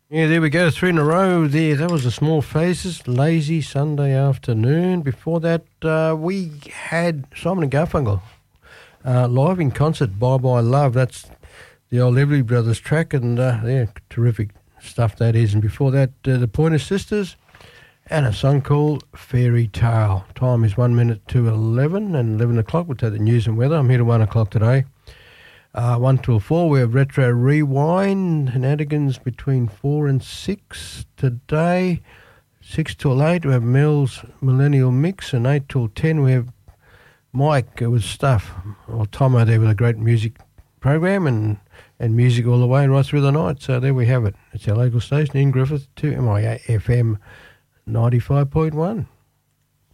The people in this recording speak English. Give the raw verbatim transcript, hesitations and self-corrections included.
Yeah, there we go. Three in a row there. That was the Small Faces, Lazy Sunday Afternoon. Before that, uh, we had Simon and Garfunkel uh, live in concert, Bye Bye Love. That's the old Everly Brothers track, and uh, yeah, terrific stuff that is. And before that, uh, the Pointer Sisters and a song called Fairy Tale. Time is one minute to eleven, and eleven o'clock we'll take the news and weather. I'm here till one o'clock today. Uh, one till four, we have Retro Rewind, shenanigans between four and six today. Six till eight, we have Mel's Millennial Mix, and eight till ten, we have Mike with stuff, or Tomo there with a great music program and, and music all the way and right through the night. So there we have it. It's our local station in Griffith to M I A F M ninety-five point one.